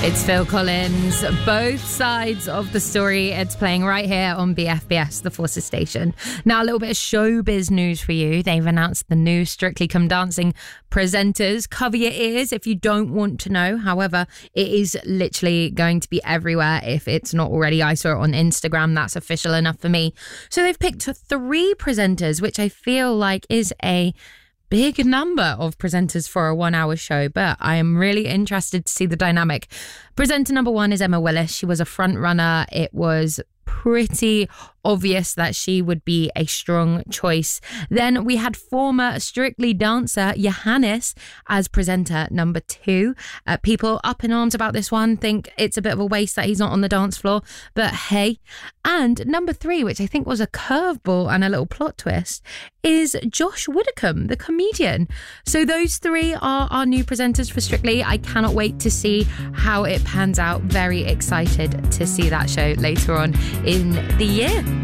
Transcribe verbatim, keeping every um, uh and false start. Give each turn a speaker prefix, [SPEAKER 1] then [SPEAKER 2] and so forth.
[SPEAKER 1] It's Phil Collins. Both sides of the story. It's playing right here on B F B S, the Forces station. Now, a little bit of showbiz news for you. They've announced the new Strictly Come Dancing presenters. Cover your ears if you don't want to know. However, it is literally going to be everywhere if it's not already. I saw it on Instagram. That's official enough for me. So they've picked three presenters, which I feel like is a big number of presenters for a one hour show, but I am really interested to see the dynamic. Presenter number one is Emma Willis. She was a front runner. It was pretty obvious that she would be a strong choice. Then we had former Strictly dancer Johannes as presenter number two. Uh, people up in arms about this one, think it's a bit of a waste that he's not on the dance floor, but hey. And number three, which I think was a curveball and a little plot twist, is Josh Widdicombe, the comedian. So those three are our new presenters for Strictly. I cannot wait to see how it pans out. Very excited to see that show later on in the year.